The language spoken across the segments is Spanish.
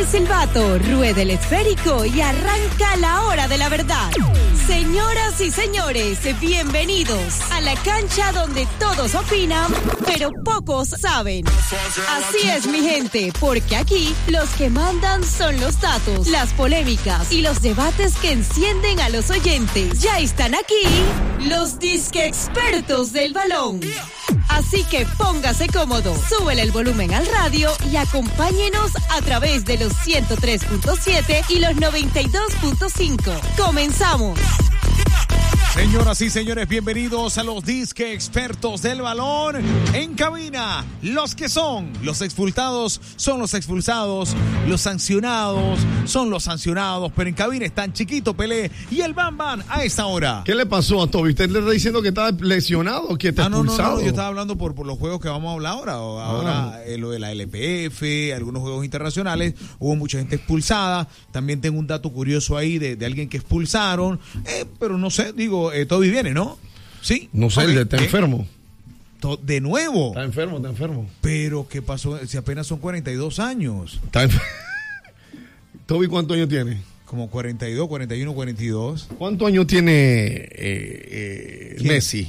el silbato, ruede el esférico y arranca la hora de la verdad. Señoras y señores, bienvenidos a la cancha donde todos opinan, pero pocos saben. Así es, mi gente, porque aquí los que mandan son los datos, las polémicas y los debates que encienden a los oyentes. Ya están aquí los disque expertos del balón. Así que póngase cómodo, súbele el volumen al radio y acompáñenos a través de los 103.7 y los 92.5. ¡Comenzamos! Señoras y señores, bienvenidos a los disque expertos del balón. En cabina, los que son los expulsados son los expulsados, los sancionados son los sancionados, pero en cabina están Chiquito Pelé y el Bam Bam a esta hora. ¿Qué le pasó a Toby? ¿Usted le está diciendo que está lesionado o que está expulsado? No, yo estaba hablando por los juegos que vamos a hablar ahora. Ahora lo de la LPF, algunos juegos internacionales, hubo mucha gente expulsada. También tengo un dato curioso ahí de alguien que expulsaron, pero no sé, digo, Toby viene, ¿no? Sí. No sé, okay. Está enfermo. ¿De nuevo? Está enfermo. Pero, ¿qué pasó? Si apenas son 42 años. ¿Toby cuántos años tiene? Como 42, 41, 42. ¿Cuántos años tiene Messi?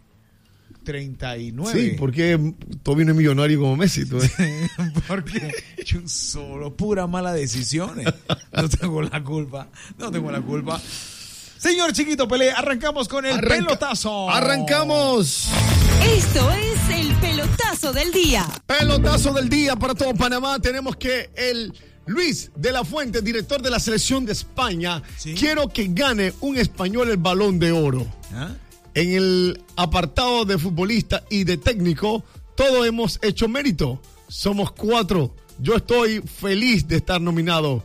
39. Sí, porque Toby no es millonario como Messi. Porque solo pura mala decisiones. No tengo la culpa. Señor Chiquito Pelé, arrancamos con el pelotazo. ¡Arrancamos! Esto es el pelotazo del día. Pelotazo del día para todo Panamá. Tenemos que el Luis de la Fuente, director de la selección de España, ¿sí? Quiero que gane un español el Balón de Oro. ¿Ah? En el apartado de futbolista y de técnico, todos hemos hecho mérito. Somos 4. Yo estoy feliz de estar nominado.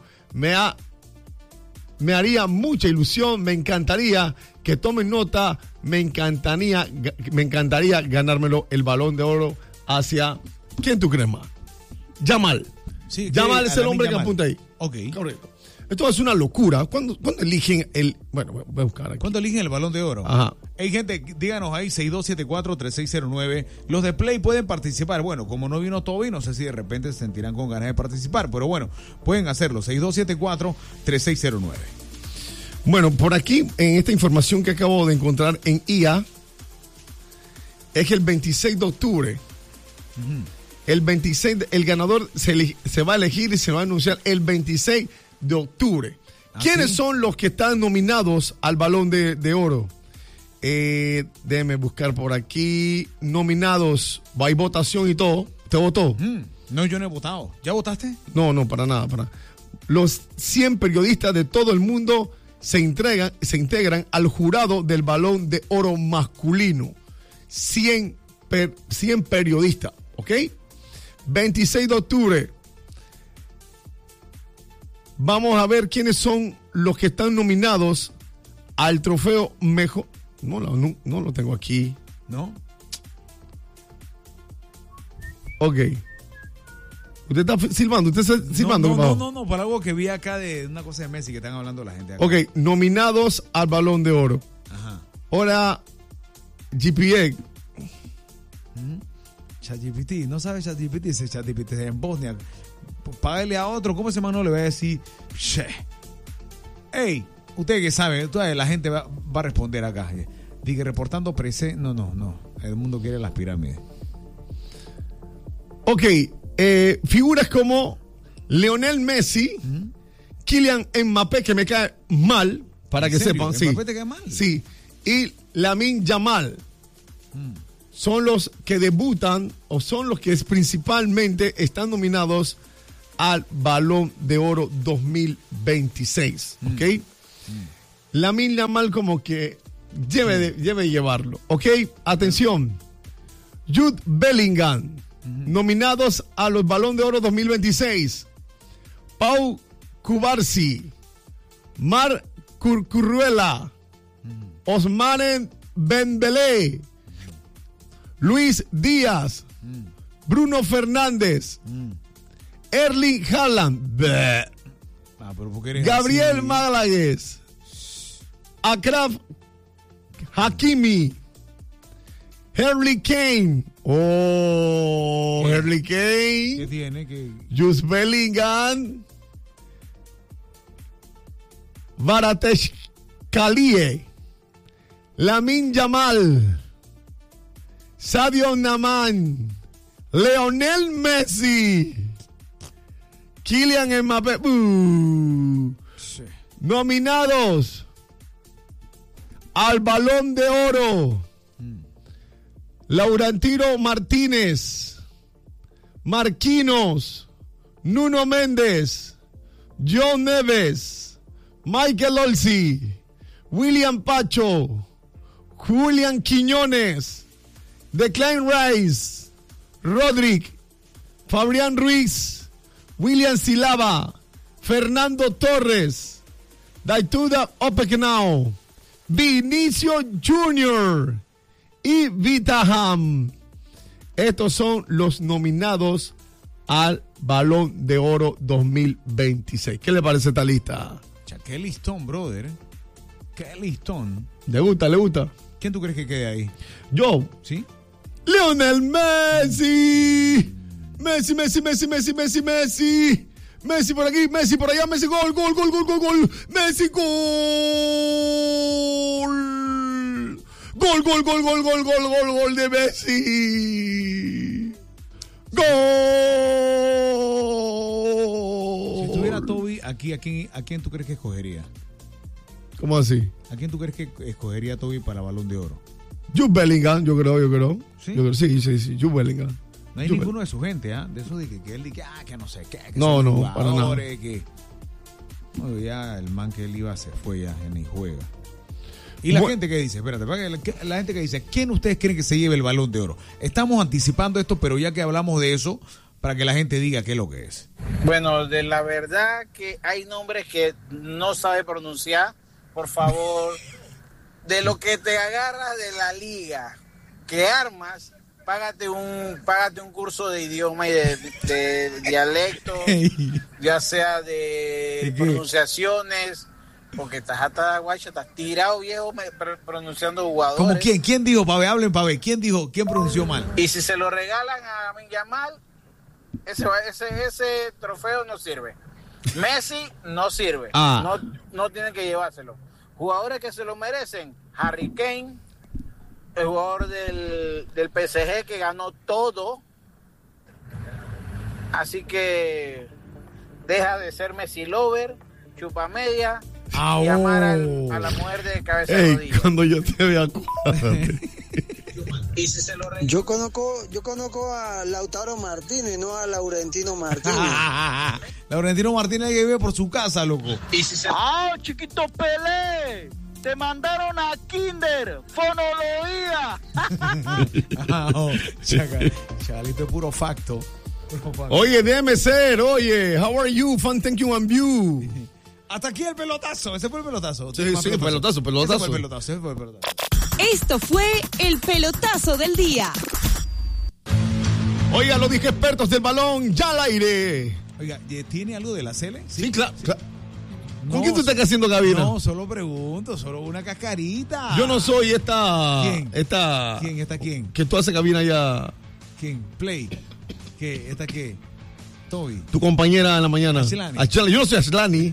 Me haría mucha ilusión, me encantaría que tomen nota, me encantaría ganármelo el Balón de Oro hacia, ¿quién tú crees más? Yamal. Sí, Yamal es el hombre que apunta ahí. Ok. Correcto. Esto es una locura. ¿Cuándo eligen el...? Bueno, voy a buscar aquí. ¿Cuándo eligen el Balón de Oro? Ajá. Hey, gente, díganos ahí, 6274-3609. Los de Play pueden participar. Bueno, como no vino Toby, no sé si de repente se sentirán con ganas de participar. Pero bueno, pueden hacerlo. 6274-3609. Bueno, por aquí, en esta información que acabo de encontrar en IA, es el 26 de octubre. Uh-huh. El 26, el ganador se va a elegir y se va a anunciar el 26 de octubre. ¿Quiénes son los que están nominados al Balón de Oro? Déjeme buscar por aquí. Nominados, hay votación y todo. ¿Te votó? No, yo no he votado. ¿Ya votaste? No, para nada. Los 100 periodistas de todo el mundo se integran al jurado del Balón de Oro masculino. 100 periodistas, ¿ok? 26 de octubre. Vamos a ver quiénes son los que están nominados al trofeo mejor. No lo tengo aquí. ¿No? Ok. ¿Usted está silbando? ¿Usted está silbando? No, para algo que vi acá de una cosa de Messi que están hablando la gente acá. Ok, nominados al Balón de Oro. Ajá. Ahora, GPA. ChatGPT, no sabe ChatGPT, ese ChatGPT en Bosnia. Págale a otro, ¿cómo ese man no le va a decir? Hey, usted que sabe, la gente va a responder acá. Diga, reportando presé. No. El mundo quiere las pirámides. Ok, figuras como Lionel Messi, Kylian Mbappé, que me cae mal, para que sepan. Sí. ¿Mbappé te cae mal? Sí, y Lamine Yamal. Son los que debutan o son los que principalmente están nominados al Balón de Oro 2026, ¿ok? Lamine Yamal como que debe llevarlo, ¿ok? Atención, Jude Bellingham, nominados a los Balón de Oro 2026, Pau Cubarsí, Marc Cucurella, Ousmane Dembélé, Luis Díaz, Bruno Fernández, Erling Haaland, Gabriel Málaguez, Achraf Hakimi, Harry Kane. ¿Qué? Harry Kane. ¿Qué tiene? Jude Bellingham. Kvaratskhelia, Lamine Yamal, Sadio Mané, Lionel Messi, Kylian Mbappé. Sí. Nominados al Balón de Oro: Lautaro Martínez, Marquinhos, Nuno Méndez, John Neves, Michael Olise, William Pacho, Julián Quiñones, Declan Rice, Rodrigo, Fabián Ruiz, William Silva, Fernando Torres, Daituda Opeknao, Vinicio Junior y Vitaham. Estos son los nominados al Balón de Oro 2026. ¿Qué le parece esta lista? Qué listón, brother. Qué listón. ¿Le gusta? ¿Le gusta? ¿Quién tú crees que quede ahí? Yo. ¿Sí? Lionel Messi. Messi. Messi por aquí, Messi por allá, Messi gol. Messi gol. Gol de Messi. Gol. Si estuviera Toby aquí, ¿a quién tú crees que escogería? ¿Cómo así? ¿A quién tú crees que escogería Toby para Balón de Oro? Jude Bellingham, yo creo. ¿Sí? Sí, Jude Bellingham. No hay ninguno de su gente, ¿ah? De eso de que él dice, que no sé qué. Que no, son para nada. que... Bueno, ya el man que él iba se fue, ya ni juega. Y la gente que dice, espérate, la gente que dice, ¿quién ustedes creen que se lleve el Balón de Oro? Estamos anticipando esto, pero ya que hablamos de eso, para que la gente diga qué es lo que es. Bueno, de la verdad que hay nombres que no sabe pronunciar, por favor, de lo que te agarras de la liga, que armas, págate un curso de idioma y de dialecto, ya sea de pronunciaciones, porque estás hasta guacha, estás tirado viejo pronunciando jugadores. ¿Cómo quién? ¿Quién dijo, pa' ver? Hablen pa' ver. ¿Quién dijo? ¿Quién pronunció mal? Y si se lo regalan a Yamal, ese trofeo no sirve. Messi no sirve. No tienen que llevárselo. Jugadores que se lo merecen: Harry Kane, el jugador del PSG que ganó todo. Así que deja de ser Messi lover, chupa media y amar a la mujer de cabeza de rodilla. Cuando yo te vea, acuérdate. Yo conozco a Lautaro Martínez, no a Laurentino Martínez. Laurentino Martínez que vive por su casa, loco. Chiquito Pelé, te mandaron a Kinder, fonología. Chagalito es puro facto. Oye, déjeme ser, how are you? Fun, thank you, and you. Hasta aquí el pelotazo, ese fue el pelotazo. Sí, pelotazo. Ese fue el pelotazo. Esto fue el pelotazo del día. Oiga, los dije expertos del balón ya al aire. Oiga, ¿tiene algo de la Cele? Sí, claro. ¿Con quién tú estás haciendo cabina? No, solo pregunto, solo una cascarita. Yo no soy esta... ¿Quién? ¿Quién? Que tú haces cabina ya. ¿Quién? Play. ¿Qué? ¿Esta qué? Toby. Tu compañera en la mañana. Ashlani. Yo no soy Ashlani.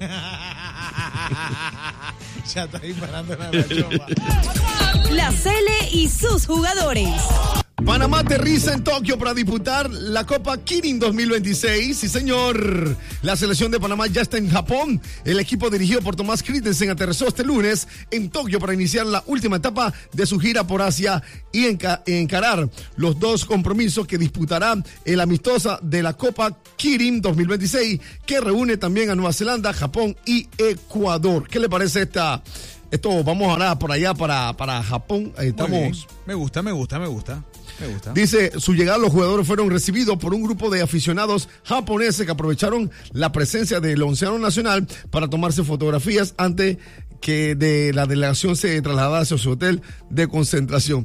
Ya está disparando la chopa. La Cele y sus jugadores. Panamá aterriza en Tokio para disputar la Copa Kirin 2026. Sí, señor. La selección de Panamá ya está en Japón. El equipo dirigido por Tomás Christensen aterrizó este lunes en Tokio para iniciar la última etapa de su gira por Asia y encarar los dos compromisos que disputarán el amistosa de la Copa Kirin 2026, que reúne también a Nueva Zelanda, Japón y Ecuador. ¿Qué le parece esto? Vamos ahora por allá para Japón. Estamos. Me gusta. Dice, su llegada los jugadores fueron recibidos por un grupo de aficionados japoneses que aprovecharon la presencia del onceano nacional para tomarse fotografías antes que de la delegación se trasladase a su hotel de concentración.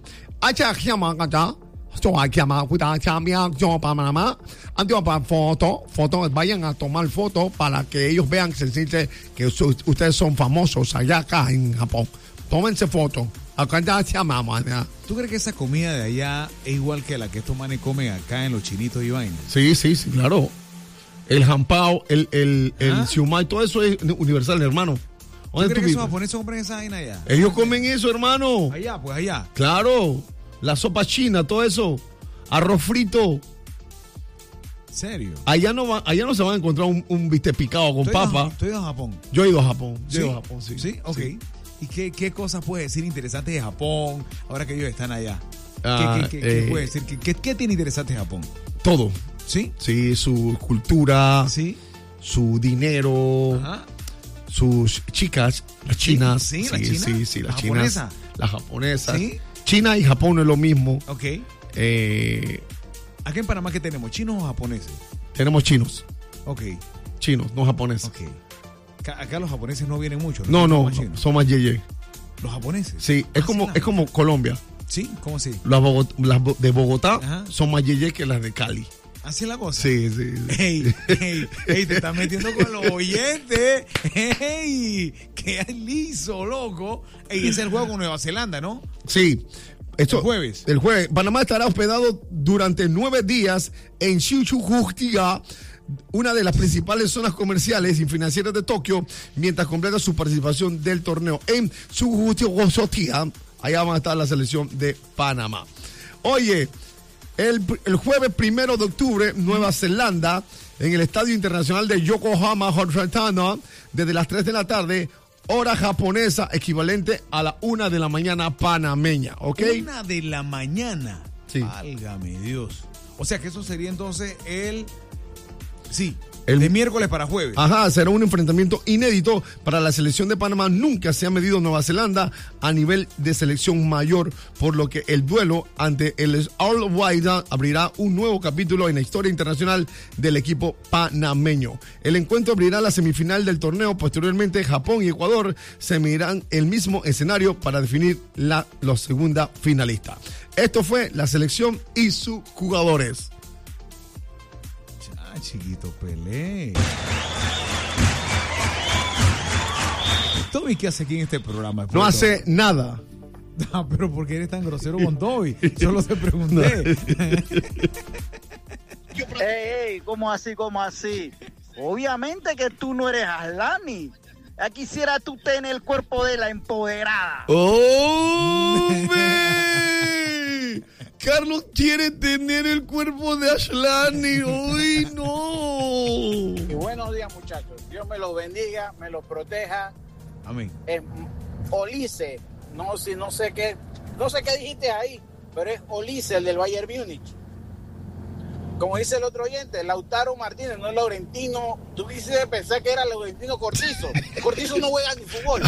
Vayan a tomar fotos para que ellos vean que ustedes son famosos allá acá en Japón. Tómense fotos. ¿Tú crees que esa comida de allá es igual que la que estos manes comen acá en los chinitos y vaina? Sí, claro. El jampao, el siumai, todo eso es universal, hermano. ¿Tú crees que esos japoneses compran esa vaina allá? Ellos comen eso, hermano. Allá, pues allá. Claro. La sopa china, todo eso. Arroz frito. ¿Serio? Allá no se van a encontrar un bistec picado con papa. ¿Tú has ido a Japón? Yo he ido a Japón. Sí. ¿Sí? Ok. Sí. ¿Y qué cosas puedes decir interesantes de Japón ahora que ellos están allá? ¿Qué puedes decir? ¿Qué tiene interesante Japón? Todo. ¿Sí? Sí, su cultura. Sí. Su dinero. Ajá. Sus chicas, las chinas. Sí, las chinas. Sí, las ¿Japonesa? chinas. Las japonesas. ¿Sí? China y Japón no es lo mismo. Ok. ¿Aquí en Panamá qué tenemos? ¿Chinos o japoneses? Tenemos chinos. Ok. Chinos, no japoneses. Ok. Acá los japoneses no vienen mucho. No, son más yeye. ¿Los japoneses? Sí, es como Colombia. ¿Sí? ¿Cómo así? Las de Bogotá Ajá. son más yeye que las de Cali. ¿Así es la cosa? Sí. Ey, te estás metiendo con los oyentes. ¡Ey! ¡Qué liso, loco! Ey, ese es el juego con Nueva Zelanda, ¿no? Sí. El jueves. El jueves. Panamá estará hospedado durante 9 días en Shichugutiga, una de las principales zonas comerciales y financieras de Tokio, mientras completa su participación del torneo en Shichugutiga. Allá va a estar la selección de Panamá. Oye, el jueves 1 de octubre, Nueva Zelanda, en el Estadio Internacional de Yokohama, Horshatana, desde las 3 de la tarde, hora japonesa, equivalente a la 1 de la mañana panameña, ¿ok? 1 de la mañana. Sí. Válgame Dios. O sea que eso sería entonces el de miércoles para jueves. Ajá, será un enfrentamiento inédito para la selección de Panamá. Nunca se ha medido Nueva Zelanda a nivel de selección mayor, por lo que el duelo ante el All White abrirá un nuevo capítulo en la historia internacional del equipo panameño. El encuentro abrirá la semifinal del torneo. Posteriormente, Japón y Ecuador se medirán el mismo escenario para definir la segunda finalista. Esto fue la selección y sus jugadores. Chiquito Pelé. Toby, ¿qué hace aquí en este programa? No hace nada. Ah, pero ¿por qué eres tan grosero con Toby? Solo se pregunté. Ey, ¿cómo así? Obviamente que tú no eres Aslani. Ya quisiera tú tener el cuerpo de la empoderada. ¡Hombre! Carlos quiere tener el cuerpo de Aslani. ¡Uy, no! Y buenos días, muchachos. Dios me los bendiga, me los proteja. Amén. Olise, no sé qué dijiste ahí, pero es Olise, el del Bayern Múnich. Como dice el otro oyente, Lautaro Martínez, no es Laurentino. Tú quisiste pensar que era Laurentino Cortizo. Cortizo no juega ni fútbol.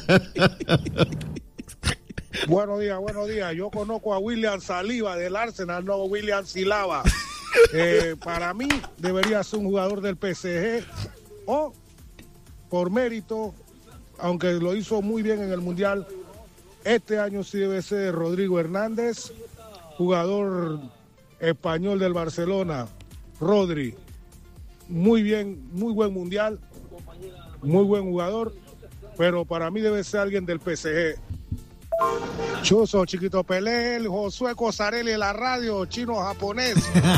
Buenos días. Yo conozco a William Saliba del Arsenal, no William Silava. Para mí debería ser un jugador del PSG o por mérito, aunque lo hizo muy bien en el Mundial, este año sí debe ser Rodrigo Hernández, jugador español del Barcelona. Rodri, muy bien, muy buen Mundial, muy buen jugador, pero para mí debe ser alguien del PSG. Chuzo, Chiquito Pelé, el Josué Cosarelli de la radio, chino-japonés.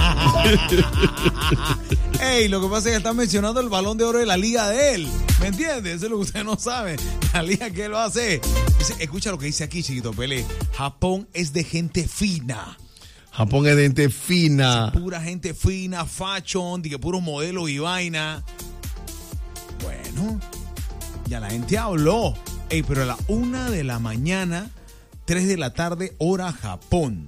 Ey, lo que pasa es que están mencionando el Balón de Oro de la liga de él. ¿Me entiendes? Eso es lo que usted no sabe. La liga que él va a hacer. Escucha lo que dice aquí, Chiquito Pelé. Japón es de gente fina. Japón es de gente fina. Pura gente fina, fashion, de que puros modelos y vaina. Bueno, ya la gente habló. Ey, pero a la 1 de la mañana, 3 de la tarde, hora Japón.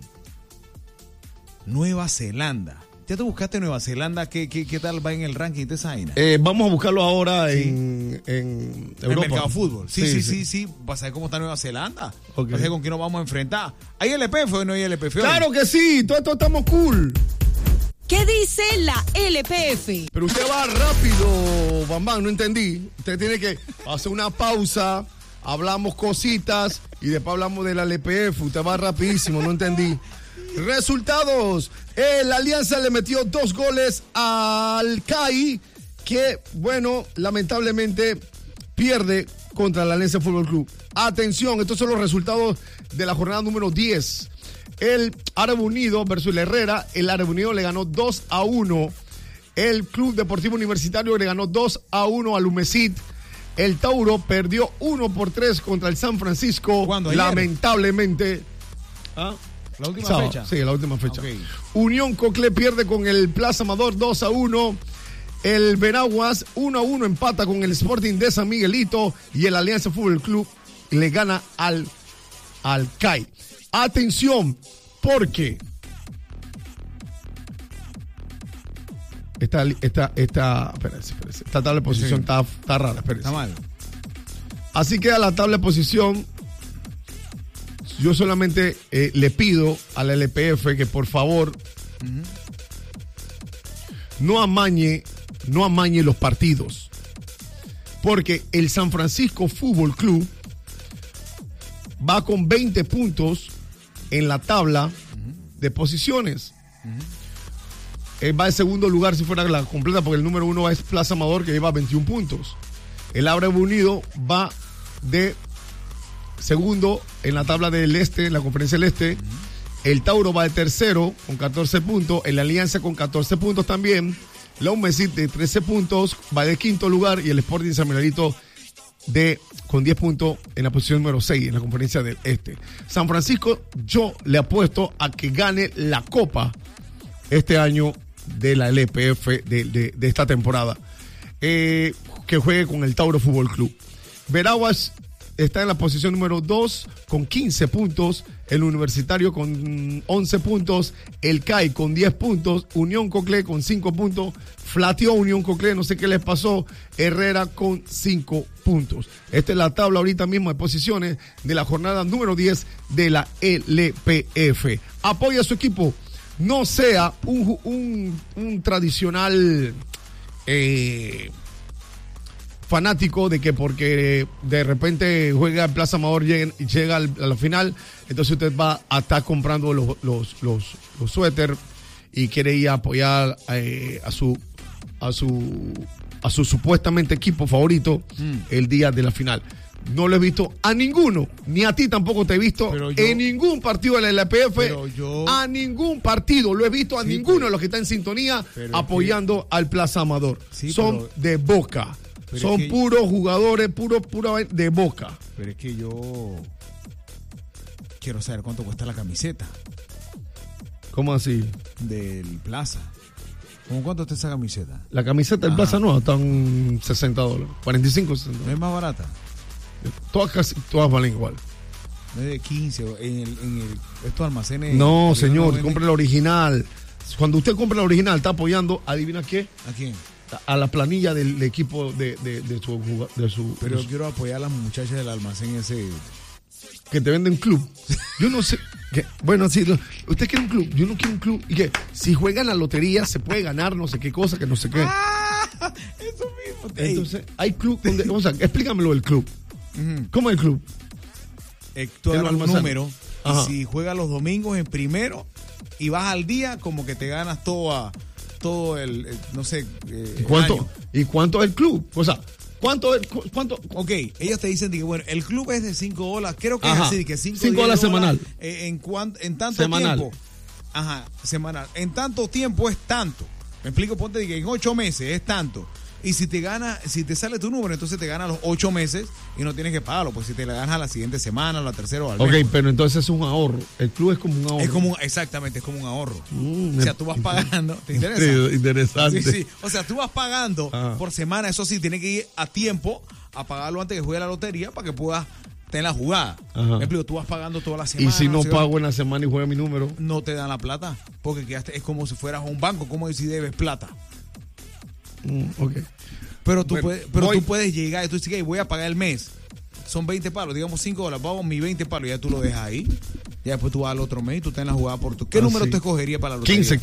Nueva Zelanda. ¿Ya te buscaste Nueva Zelanda? ¿Qué tal va en el ranking de esa vaina? Vamos a buscarlo ahora en Europa. En Mercado Fútbol. Sí. Vas a ver cómo está Nueva Zelanda. Okay. Vas a ver con quién nos vamos a enfrentar. ¿Hay LPF o no hay LPF? Claro que sí, todo esto estamos cool. ¿Qué dice la LPF? Pero usted va rápido, Bambán, no entendí. Usted tiene que hacer una pausa, hablamos cositas y después hablamos de la LPF. Usted va rapidísimo, no entendí. Resultados. La Alianza le metió 2 goles al CAI, que, bueno, lamentablemente pierde contra la Alianza Fútbol Club. Atención, estos son los resultados de la jornada número 10. El Árabe Unido versus el Herrera. El Árabe Unido le ganó 2-1. El Club Deportivo Universitario le ganó 2-1 al Umesid. El Tauro perdió 1-3 contra el San Francisco. ¿Cuándo? ¿Ayer? Lamentablemente. La última Sábado, fecha. Sí, la última fecha. Okay. Unión Coclé pierde con el Plaza Amador 2-1. El Veraguas 1-1 empata con el Sporting de San Miguelito. Y el Alianza Fútbol Club le gana al CAI. Atención, porque esta tabla de posición está rara. Espérense. Está mal. Así queda la tabla de posición. Yo solamente le pido a la LPF que por favor no amañe los partidos. Porque el San Francisco Fútbol Club va con 20 puntos en la tabla de posiciones. Él va de segundo lugar si fuera la completa, porque el número 1 es Plaza Amador, que lleva 21 puntos. El Ábrego Unido va de segundo en la tabla del Este, en la Conferencia del Este. El Tauro va de tercero con 14 puntos. El Alianza con 14 puntos también. La UMESIT de 13 puntos va de quinto lugar. Y el Sporting San Miguelito con 10 puntos en la posición número 6 en la Conferencia del Este. San Francisco, yo le apuesto a que gane la Copa este año de la LPF de esta temporada. Que juegue con el Tauro Fútbol Club. Veraguas está en la posición número 2 con 15 puntos. El Universitario con 11 puntos. El CAI con 10 puntos. Unión Coclé con 5 puntos. Flateó Unión Coclé, no sé qué les pasó. Herrera con 5 puntos. Esta es la tabla ahorita mismo de posiciones de la jornada número 10 de la LPF. Apoya a su equipo. No sea un tradicional fanático de que porque de repente juega en Plaza Amador y llega a la final, entonces usted va a estar comprando los suéter y quiere ir a apoyar a su supuestamente equipo favorito el día de la final. No lo he visto a ninguno, ni a ti tampoco te he visto en ningún partido de la LPF, a ningún partido lo he visto a ninguno de los que están en sintonía apoyando al Plaza Amador. Son de Boca. Son puros jugadores, pura de Boca. Pero es que yo quiero saber cuánto cuesta la camiseta. ¿Cómo así? Del Plaza. ¿Cómo cuánto está esa camiseta? La camiseta del Plaza no, están $60, 45, 60. ¿No es más barata? Todas valen igual. No es de 15 estos almacenes. No, señor, compre la original. Cuando usted compra la original, está apoyando, ¿adivina qué? ¿A quién? A la planilla del equipo de su. Pero yo quiero apoyar a las muchachas del almacén ese. Que te venden club. Yo no sé. Bueno, si usted quiere un club, yo no quiero un club. Y que si juegan la lotería se puede ganar no sé qué cosa, que no sé qué. Eso mismo. Entonces, hay club donde. O sea, explícamelo del club. ¿Cómo es el club? Tú agarras un número. Y si juegas los domingos en primero y vas al día, como que te ganas todo el no sé. ¿Y cuánto es el club? O sea, ¿cuánto? Ok, ellos te dicen que bueno, el club es de $5. Creo que es así, que $5 semanal. En tanto semanal. tiempo. Semanal. En tanto tiempo es tanto. Me explico, ponte que en 8 meses es tanto. Y si te sale tu número, entonces te gana los 8 meses y no tienes que pagarlo. Pues si te la ganas a la siguiente semana, a la tercera o al mes. Ok, pero entonces es un ahorro. El club es como un ahorro. Exactamente, es como un ahorro. O sea, tú vas pagando. ¿Te interesa? Sí, interesante. Sí. O sea, tú vas pagando por semana. Eso sí, tienes que ir a tiempo a pagarlo antes que juegue la lotería para que puedas tener la jugada. Me explico, tú vas pagando toda la semana. Y si no pago en la semana y juega mi número, no te dan la plata. Porque es como si fueras a un banco, como si debes plata. Ok. Pero tú puedes llegar y tú dices que voy a pagar el mes. Son 20 palos, digamos $5, vamos mis 20 palos, ya tú lo dejas ahí. Ya después tú vas al otro mes y tú tienes la jugada por tu. ¿Qué número te escogerías para la lotería?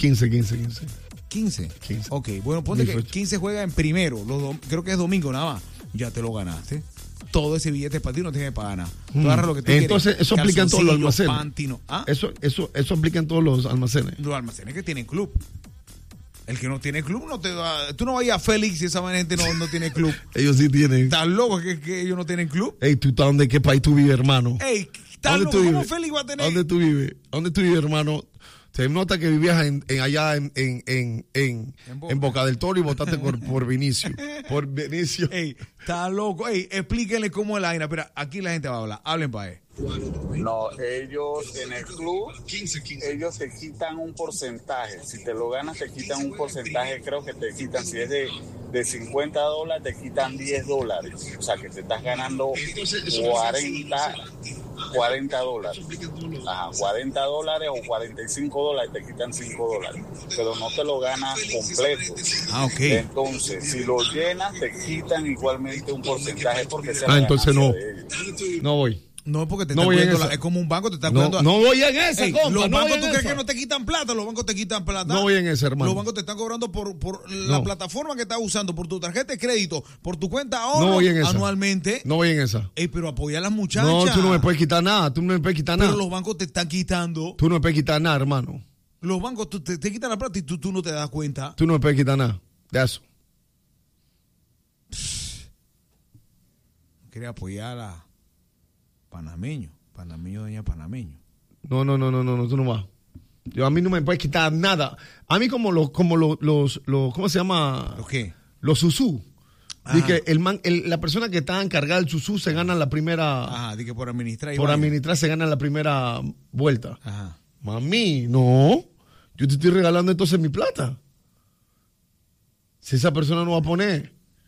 15. Ok, bueno, ponte que 15 juega en primero, creo que es domingo nada más. Ya te lo ganaste. Todo ese billete es para ti, no tienes que pagar nada. Tú agarras lo que tú Entonces, quieres. Eso aplica en todos los almacenes. Pantino. Eso aplica en todos los almacenes. Los almacenes que tienen club. El que no tiene club no te da. Tú no vayas a Félix y esa gente no tiene club. Ellos sí tienen. ¿Estás loco que ellos no tienen club? Ey, ¿tú dónde qué país tú vives, hermano? Ey, ¿estás loco? ¿Cómo Félix va a tener? ¿Dónde tú vives? ¿Dónde tú vives, hermano? Se nota que vivías allá en Boca del Toro y votaste por Vinicio. Por Vinicio. Ey, está loco. Ey, explíquenle cómo es la vaina. Pero aquí la gente va a hablar. Hablen para él. No, ellos en el club, ellos te quitan un porcentaje. Si te lo ganas, te quitan un porcentaje. Creo que te quitan, si es de $50, te quitan $10. O sea, que te estás ganando $40. Ajá, $40 o $45 te quitan $5. Pero no te lo ganas completo. Ah, ok. Entonces, si lo llenas, te quitan igualmente un porcentaje porque se entonces no. No voy. No, porque te están cuidando, es como un banco, te está cuidando. No voy en esa, compa. Los bancos, ¿tú crees que no te quitan plata? Los bancos te quitan plata. No voy en ese, hermano. Los bancos te están cobrando por la plataforma que estás usando, por tu tarjeta de crédito, por tu cuenta ahorro, no voy en esa. Anualmente. No voy en esa. Pero apoya a las muchachas. No, tú no me puedes quitar nada. Pero los bancos te están quitando. Tú no me puedes quitar nada, hermano. Los bancos te quitan la plata y tú no te das cuenta. Tú no me puedes quitar nada de eso. Quería apoyar a Panameño, doña Panameño. No, tú no vas. A mí no me puedes quitar nada. A mí como los ¿cómo se llama? ¿Los qué? Los susú. Dije, la persona que está encargada del susú se gana la primera. Ajá, dije por administrar. Por administrar se gana la primera vuelta. Ajá. Mami, no. Yo te estoy regalando entonces mi plata. Si esa persona no va a poner.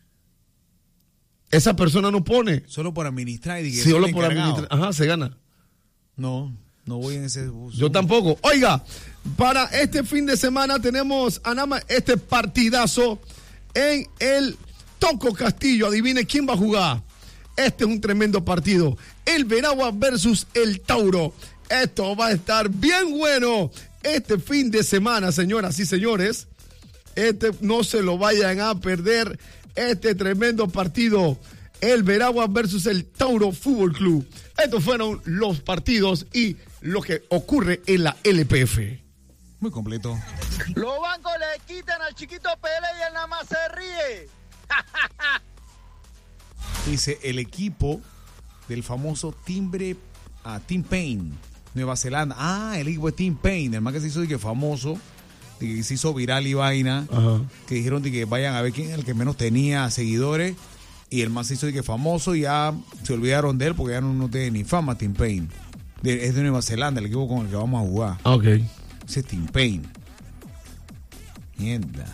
Esa persona no pone. Solo por administrar. Y solo por administrar. Ajá, se gana. No voy en ese bus. Yo tampoco. Oiga, para este fin de semana tenemos a nada más este partidazo en el Toco Castillo. Adivine quién va a jugar. Este es un tremendo partido. El Veragua versus el Tauro. Esto va a estar bien bueno este fin de semana, señoras y señores. No se lo vayan a perder. Este tremendo partido, el Veragua versus el Tauro Fútbol Club. Estos fueron los partidos y lo que ocurre en la LPF. Muy completo. Los bancos le quitan al chiquito Pelé y él nada más se ríe. Dice el equipo del famoso Team Paine, Nueva Zelanda. El equipo de Team Paine, el más que se hizo famoso. Que se hizo viral y vaina. Ajá. Que dijeron que vayan a ver quién es el que menos tenía seguidores. Y el más se hizo famoso y ya se olvidaron de él porque ya no tiene ni fama. Team Paine es de Nueva Zelanda, el equipo con el que vamos a jugar. Ok. Ese es Team Paine. Mierda.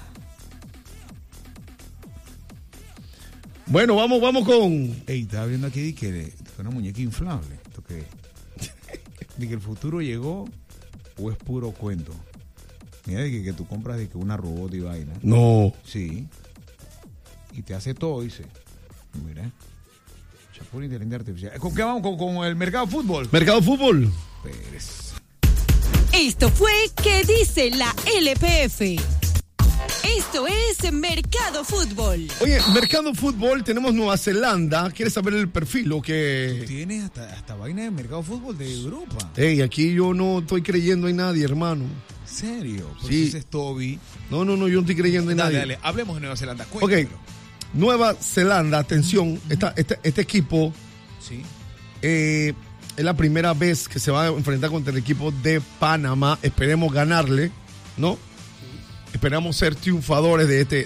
Bueno, vamos con. Estaba viendo aquí que una muñeca inflable. ¿Esto qué es? De que el futuro llegó o es puro cuento. Mira, que tú compras una robot y vaina. No. Sí. Y te hace todo, dice. Mira. Chapur inteligencia artificial. ¿Con qué vamos? ¿Con el mercado fútbol? Mercado fútbol. Pérez. Esto fue ¿Qué dice la LPF? Esto es Mercado Fútbol. Oye, Mercado Fútbol, tenemos Nueva Zelanda. ¿Quieres saber el perfil o qué? Tienes hasta vaina de Mercado Fútbol de Europa. Aquí yo no estoy creyendo en nadie, hermano. ¿En serio? Sí. Ese es Toby. No, yo no estoy creyendo en nadie. Dale, hablemos de Nueva Zelanda. Cuéntamelo. Ok, Nueva Zelanda, atención, este equipo sí. Es la primera vez que se va a enfrentar contra el equipo de Panamá. Esperemos ganarle, ¿no? Sí. Esperamos ser triunfadores de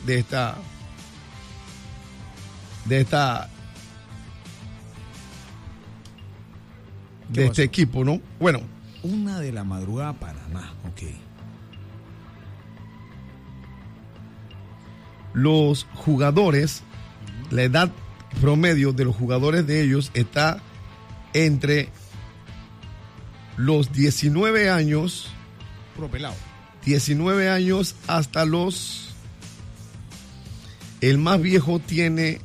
este equipo, ¿no? Bueno. 1 de la madrugada, Panamá, ok. Los jugadores, la edad promedio de los jugadores de ellos está entre los 19 años. Puro pelado. 19 años hasta los. El más viejo tiene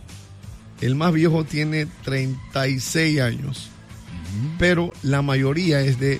36 años. Pero la mayoría es de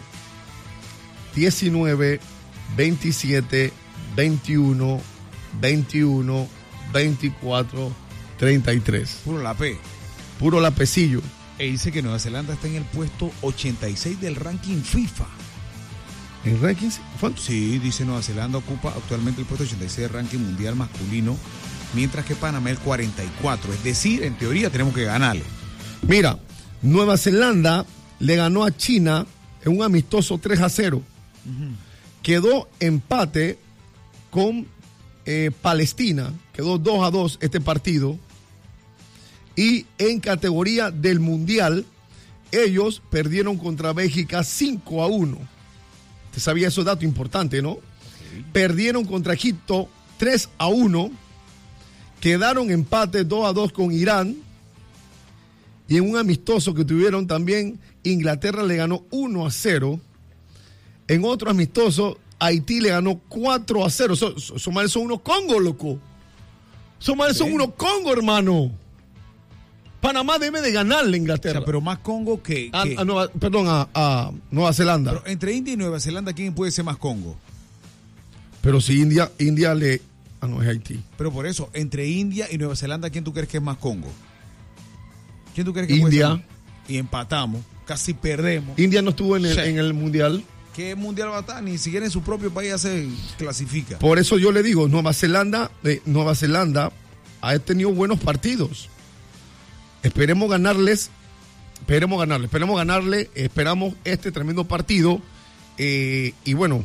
19, 27, 21, 21, 24, 33. Puro la P. Puro lapecillo. E dice que Nueva Zelanda está en el puesto 86 del ranking FIFA. ¿En ranking? ¿Cuánto? Sí, dice Nueva Zelanda ocupa actualmente el puesto 86 del ranking mundial masculino, mientras que Panamá el 44. Es decir, en teoría tenemos que ganarle. Mira, Nueva Zelanda le ganó a China en un amistoso 3-0. quedó empate con Palestina, quedó 2-2 este partido. Y en categoría del Mundial, ellos perdieron contra Bélgica 5-1. ¿Te sabía eso? Dato importante, ¿no? Okay. Perdieron contra Egipto 3-1. Quedaron empate 2-2 con Irán. Y en un amistoso que tuvieron también, Inglaterra le ganó 1-0. En otro amistoso, Haití le ganó 4-0. Son unos Congo, loco. Son unos Congo, hermano. Panamá debe de ganarle a Inglaterra. O sea, pero más Congo que... a Nueva Zelanda. Pero entre India y Nueva Zelanda, ¿quién puede ser más Congo? Pero si India le... no, es Haití. Pero por eso, entre India y Nueva Zelanda, ¿quién tú crees que es más Congo? ¿Quién tú crees que India. puede ser más? Y empatamos, casi perdemos. India no estuvo en el Mundial. ¿Qué Mundial va a estar? Ni siquiera en su propio país ya se clasifica. Por eso yo le digo, Nueva Zelanda ha tenido buenos partidos. Esperemos ganarle esperamos este tremendo partido y bueno,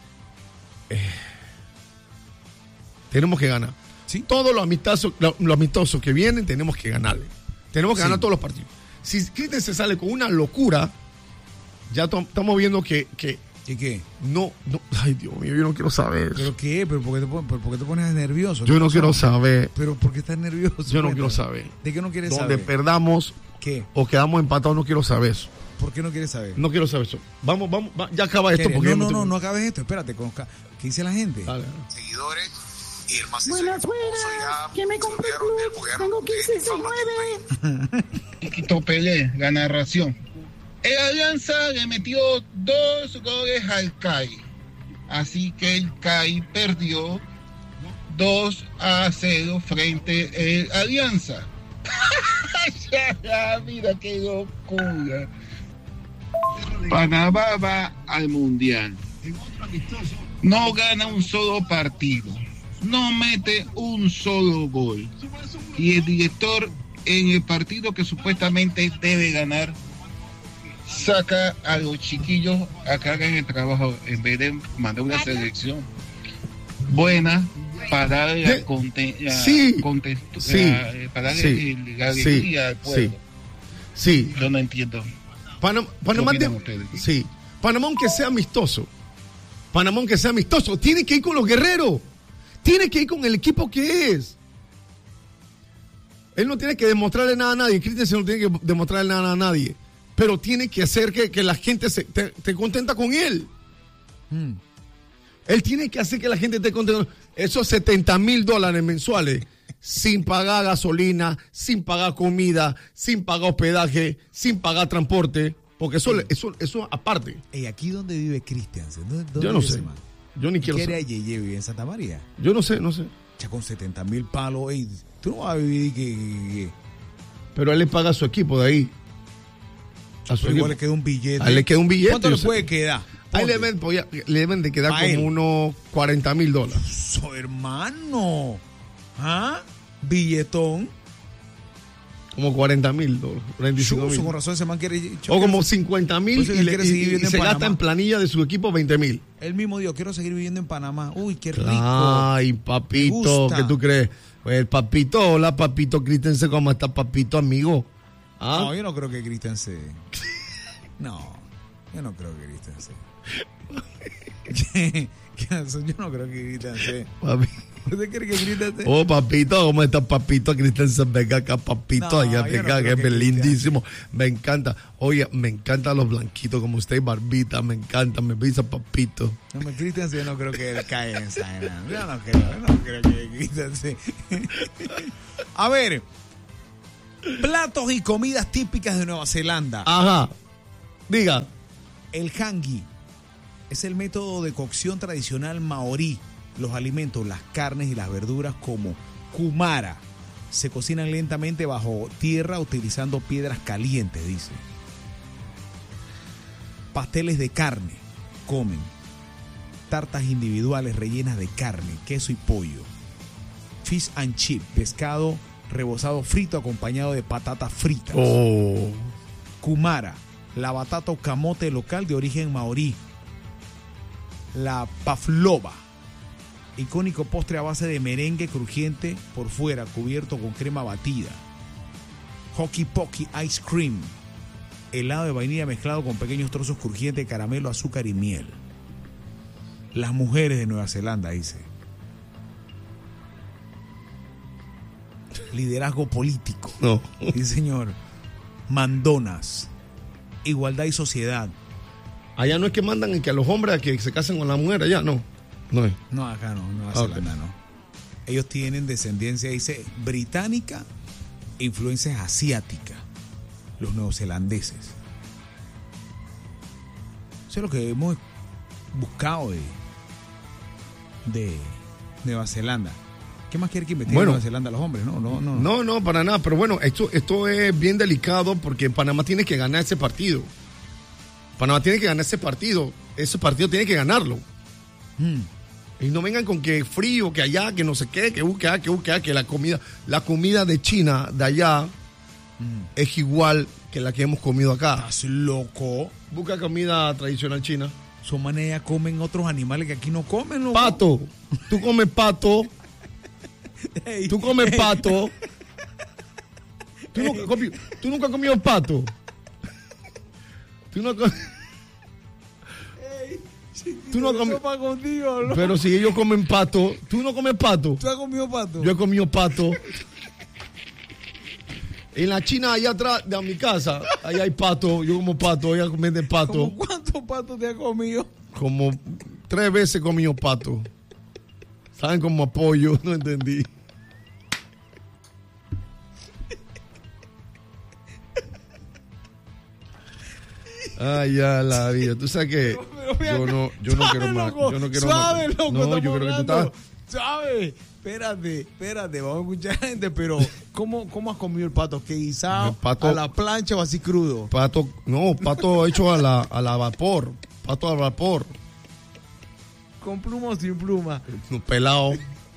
tenemos que ganar. ¿Sí? Todos los amistosos que vienen tenemos que ganarle. Tenemos que ganar todos los partidos. Si Cristian se sale con una locura, ya estamos viendo que ¿Y qué? No, ay Dios mío, yo no quiero saber. ¿Pero qué? ¿Pero por qué te pones nervioso? Yo no quiero saber. ¿Pero por qué estás nervioso? Yo no quiero saber. ¿De qué no quieres saber? saber? Donde perdamos ¿qué? O quedamos empatados, no quiero saber eso. ¿Por qué no quieres saber? No quiero saber eso. Vamos, ya acaba esto. Porque no acabes esto, espérate. ¿Qué dice la gente? Dale. Seguidores y el más buenas, que me compré el club, tengo 15-6-9. Chiquito Pelé, la narración. El Alianza le metió 2 goles al CAI, así que el CAI perdió 2-0 frente al Alianza. Mira qué locura. Panamá va al Mundial. No gana un solo partido, no mete un solo gol. Y el director en el partido que supuestamente debe ganar saca a los chiquillos a que hagan el trabajo en vez de mandar una selección buena para darle la alegría al pueblo. Sí. Yo no entiendo. Panamá, sí. Panamá, aunque sea amistoso, tiene que ir con los guerreros, tiene que ir con el equipo que es. Él no tiene que demostrarle nada a nadie, Cristian no tiene que demostrarle nada a nadie, pero tiene que hacer que la gente esté contenta con él. Él tiene que hacer que la gente esté contenta. Esos $70,000 mensuales, sin pagar gasolina, sin pagar comida, sin pagar hospedaje, sin pagar transporte, porque eso aparte. ¿Y aquí dónde vive Cristian? Yo no sé. Yo ni quiero saber. ¿Quiere Yeye vive en Santa María? Yo no sé. Ya con 70,000 palos, tú no vas a vivir que... Pero él le paga a su equipo de ahí. Igual le queda un billete. A él le queda un billete. ¿Cuánto le puede quedar? Ahí le deben de quedar como unos $40,000. Eso, hermano. ¿Ah? Billetón. Como $40,000, $45,000. Con razón ese man quiere... O como $50,000 y se gasta en planilla de su equipo $20,000. Él mismo dijo, quiero seguir viviendo en Panamá. Uy, qué rico. Ay, papito, ¿qué tú crees? Pues el papito, hola papito Cristian, ¿cómo está papito, amigo? ¿Ah? No, yo no creo que Cristian se... No, yo no creo que Cristian se... Yo no creo que Cristian se... Papi. ¿Usted cree que Cristian se...? Oh, papito, ¿cómo está papito? Cristian se venga acá, papito, no, allá te caga, que es lindísimo. Me encanta. Oye, me encantan los blanquitos como usted, barbita, me encanta, me pisa papito. No, Cristian yo no creo que él caiga en esa. Yo no creo que Cristian se... A ver, platos y comidas típicas de Nueva Zelanda. Ajá, diga. El hangi es el método de cocción tradicional maorí. Los alimentos, las carnes y las verduras como kumara se cocinan lentamente bajo tierra utilizando piedras calientes, dice. Pasteles de carne comen. Tartas individuales rellenas de carne, queso y pollo. Fish and chip, pescado rebozado frito acompañado de patatas fritas. Oh. Kumara, la batata o camote local de origen maorí. la pavlova, icónico postre a base de merengue crujiente por fuera, cubierto con crema batida. Hockey Pocky Ice Cream, helado de vainilla mezclado con pequeños trozos crujientes de caramelo, azúcar y miel. Las mujeres de Nueva Zelanda, dice. Liderazgo político. No. Sí, señor. Mandonas. Igualdad y sociedad. Allá no es que mandan en que a los hombres a que se casen con la mujer, allá no. No es. No, acá no, Nueva Zelanda no. Ellos tienen descendencia, dice, británica e influencias asiáticas. Los neozelandeses. Eso es lo que hemos buscado de Nueva Zelanda. ¿Qué más quiere que investiguen Nueva Zelanda los hombres? No, para nada. Pero bueno, esto es bien delicado porque Panamá tiene que ganar ese partido. Panamá tiene que ganar ese partido. Ese partido tiene que ganarlo. Y no vengan con que frío, que allá, que no sé qué, que la comida de China, de allá, es igual que la que hemos comido acá. ¿Estás loco? Busca comida tradicional china. Son maneras comen otros animales que aquí no comen, ¿no? Pato. Tú comes pato. Tú comes pato. Tú nunca has comido pato. Tú no has comido. Contigo, ¿no? Pero si ellos comen pato, tú no comes pato. ¿Tú has comido pato? Yo he comido pato. En la China, allá atrás de mi casa, allá hay pato. Yo como pato, allá venden pato. ¿Cómo cuántos patos te has comido? Como 3 veces he comido pato. Saben como apoyo, no entendí. Ay, ya la vida. Tú sabes que yo no quiero más. Yo no quiero suave, más. Loco, no, yo creo que tú estás. Suave. Espérate, vamos a escuchar gente, pero ¿cómo has comido el pato? ¿Qué guisado? ¿A la plancha o así crudo? Pato hecho a la vapor. Pato al vapor. ¿Con pluma o sin pluma? Pelado.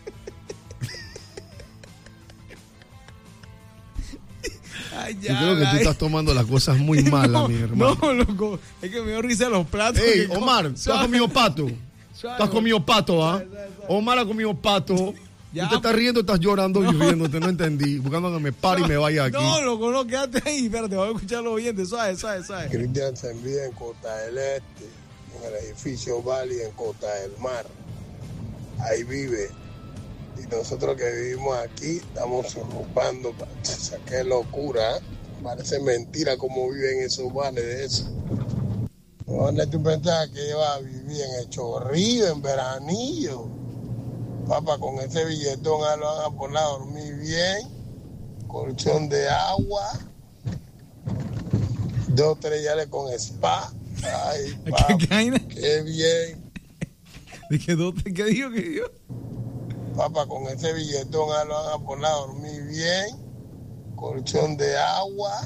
Ay, yo creo que tú estás tomando las cosas muy malas, mi hermano. No, loco. Es que me dio risa los platos. Ey, Omar, ¿tú has comido pato? ¿Tú has comido pato, ah? Omar ha comido pato. Ya, tú te estás riendo, estás llorando y riéndote, no entendí. Buscando que me pare y me vaya aquí. No, loco, no, quédate ahí. Espérate, vamos a escuchar los oyentes. Suave. Cristian se envía en Costa del Este, en el edificio Valley, en Costa del Mar. Ahí vive. Y nosotros que vivimos aquí estamos surrupando. Qué locura, ¿eh? Parece mentira cómo viven esos vales de eso. ¿Dónde tú pensabas que iba a vivir? En el Chorrillo, en Veranillo. Papá, con ese billetón lo van a poner a dormir bien. Colchón de agua. 2 3 con spa. Ay, papá, qué bien. ¿Qué dijo? Papá, con ese billetón lo van a poner a dormir bien. Colchón de agua.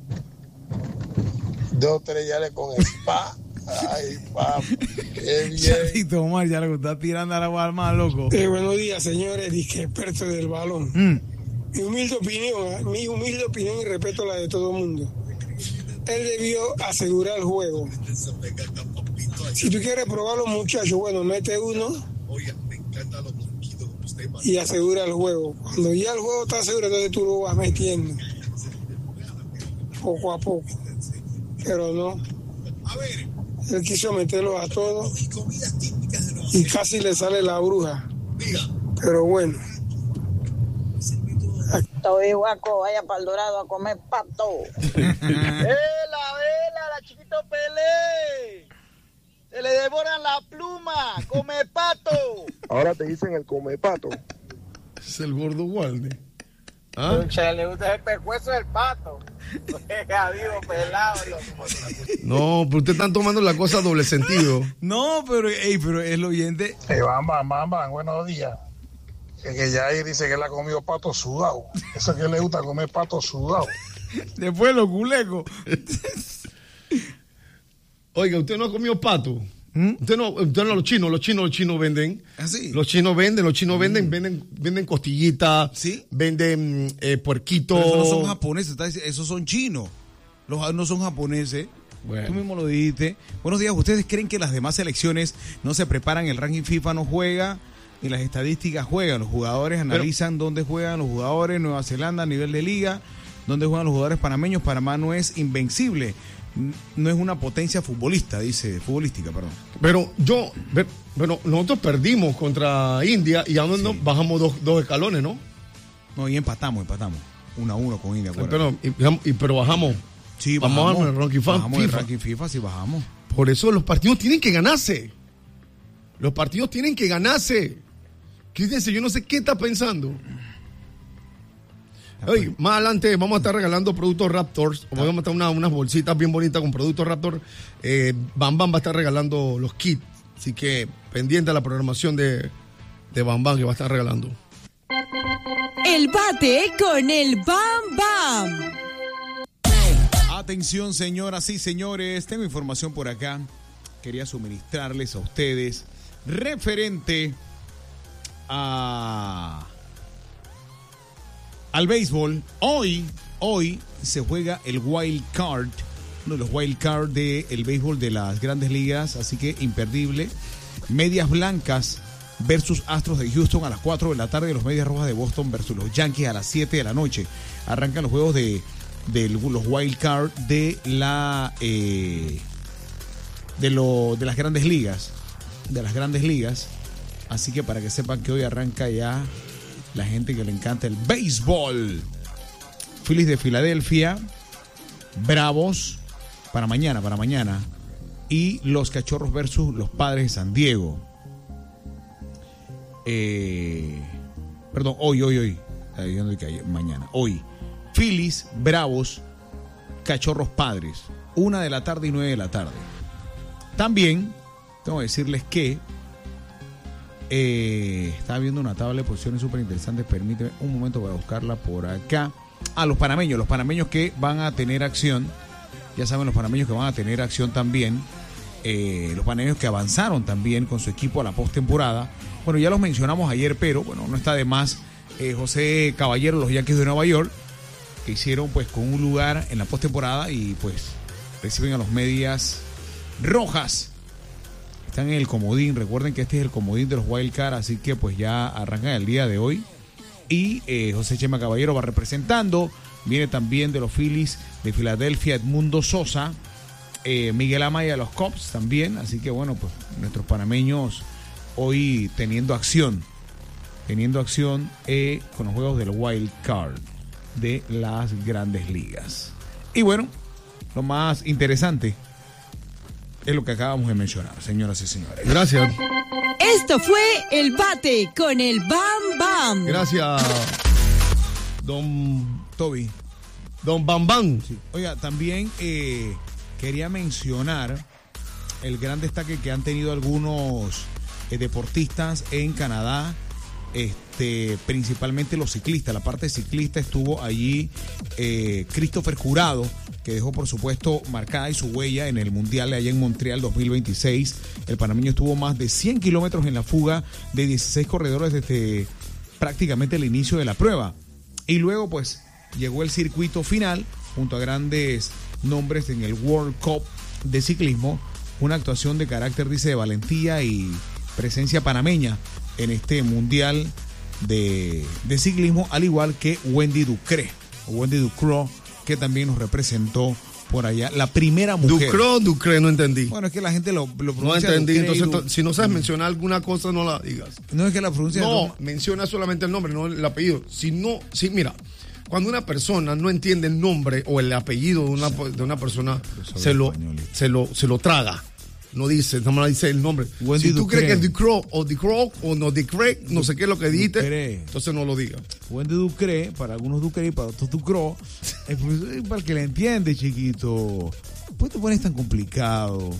2 3 con spa. Ay, papi, qué bien. Chatito, Omar, ya lo está tirando a la agua más, loco. Buenos días, señores, disque expertos del balón. Mi humilde opinión y respeto a la de todo el mundo. Él debió asegurar el juego. Si tú quieres probarlo, muchachos, bueno, mete uno y asegura el juego. Cuando ya el juego está seguro, entonces tú lo vas metiendo poco a poco. Pero no. Él quiso meterlo a todos y casi le sale la bruja. Pero bueno. Estoy guaco, vaya para el Dorado a comer pato. ¡Vela, la chiquito Pelé! Se le devoran la pluma, come pato. Ahora te dicen el come pato. Es el gordo Walde. ¿Ah? Le gusta el pescuezo del pato. Digo, pelado. No, pero ustedes están tomando la cosa a doble sentido. No, pero el oyente. Bam, buenos días. Que Yair dice que él ha comido pato sudado. Eso es que le gusta comer pato sudado. Después los culecos. Oiga, ¿usted no ha comido pato? Usted no, los chinos venden. ¿Ah, sí? Los chinos venden costillitas, ¿sí? Venden puerquitos. Pero esos no son japoneses, esos son chinos. Los no son japoneses. Tú mismo lo dijiste. Buenos días. ¿Ustedes creen que las demás selecciones no se preparan? El ranking FIFA no juega y las estadísticas juegan. Los jugadores analizan dónde juegan los jugadores. Nueva Zelanda a nivel de liga, dónde juegan los jugadores panameños. Panamá no es invencible. No es una potencia futbolística, perdón. Pero nosotros perdimos contra India y aún no bajamos dos escalones, ¿no? No, y empatamos 1-1 con India. Pero bajamos. Sí, bajamos el ranking FIFA. Bajamos el ranking FIFA, sí bajamos. Por eso los partidos tienen que ganarse. Fíjense, yo no sé qué está pensando. Oye, más adelante vamos a estar regalando productos Raptors. Vamos a estar unas bolsitas bien bonitas con productos Raptor. Bam Bam va a estar regalando los kits. Así que pendiente a la programación de Bam Bam que va a estar regalando. El bate con el Bam Bam. Atención, señoras y señores. Tengo información por acá. Quería suministrarles a ustedes referente al béisbol. Hoy se juega el wild card, uno de los wild card del béisbol de las grandes ligas, así que imperdible. Medias Blancas versus Astros de Houston a las 4 de la tarde, los Medias Rojas de Boston versus los Yankees a las 7 de la noche. Arrancan los juegos de los wild card de las grandes ligas, así que para que sepan que hoy arranca ya la gente que le encanta el béisbol. Phillies de Filadelfia, Bravos para mañana, y los Cachorros versus los Padres de San Diego. Hoy. Mañana. Hoy. Phillies, Bravos, Cachorros, Padres. 1 de la tarde y 9 de la tarde. También tengo que decirles que estaba viendo una tabla de posiciones súper interesante. Permíteme un momento para buscarla por acá. Los panameños que van a tener acción. Ya saben, los panameños que van a tener acción también. Los panameños que avanzaron también con su equipo a la postemporada. Bueno, ya los mencionamos ayer, pero bueno, no está de más. José Caballero, los Yankees de Nueva York, que hicieron pues con un lugar en la postemporada y pues reciben a los Medias Rojas. Están en el comodín. Recuerden que este es el comodín de los Wild Card, así que pues ya arrancan el día de hoy. Y José Chema Caballero va representando. Viene también de los Phillies de Filadelfia Edmundo Sosa, Miguel Amaya de los Cubs también. Así que bueno, pues nuestros panameños hoy teniendo acción con los juegos del Wild Card de las grandes ligas. Y bueno, lo más interesante es lo que acabamos de mencionar, señoras y señores. Gracias. Esto fue El Bate con el Bam Bam. Gracias, don Toby. Don Bam Bam. Sí. Oiga, también quería mencionar el gran destaque que han tenido algunos deportistas en Canadá. Principalmente los ciclistas. La parte ciclista estuvo allí Christopher Jurado, que dejó por supuesto marcada y su huella en el Mundial de allá en Montreal 2026. El panameño estuvo más de 100 kilómetros en la fuga de 16 corredores desde prácticamente el inicio de la prueba. Y luego pues llegó el circuito final junto a grandes nombres en el World Cup de ciclismo. Una actuación de carácter, dice, de valentía y presencia panameña en este mundial de ciclismo, al igual que Wendy Ducré, que también nos representó por allá, la primera mujer. Ducré, no entendí. Bueno, es que la gente lo pronuncia. No entendí, entonces si no sabes mencionar alguna cosa, no la digas. No es que la pronuncia. No, menciona solamente el nombre, no el apellido. Mira, cuando una persona no entiende el nombre o el apellido de una persona, se lo traga. No dice, no me dice el nombre. Wendy si tú Ducré. crees que es Ducré o no Ducré, no sé qué es lo que dijiste, entonces no lo digas. Wendy Ducré, para algunos Ducré y para otros Ducré, es para el que le entiende, chiquito. ¿Por qué te pones tan complicado?